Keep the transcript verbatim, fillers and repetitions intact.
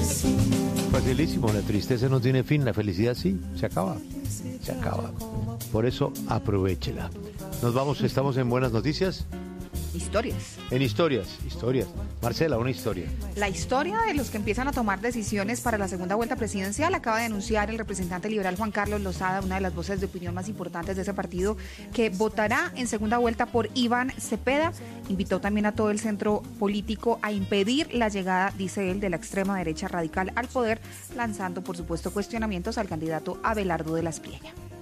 Facilísimo, la tristeza no tiene fin, la felicidad sí, se acaba, se acaba. Por eso, aprovéchela. Nos vamos, estamos en Buenas Noticias. Historias. En historias, historias. Marcela, una historia. La historia de los que empiezan a tomar decisiones para la segunda vuelta presidencial acaba de anunciar el representante liberal Juan Carlos Lozada, una de las voces de opinión más importantes de ese partido, que votará en segunda vuelta por Iván Cepeda. Invitó también a todo el centro político a impedir la llegada, dice él, de la extrema derecha radical al poder, lanzando, por supuesto, cuestionamientos al candidato Abelardo de la Espriella.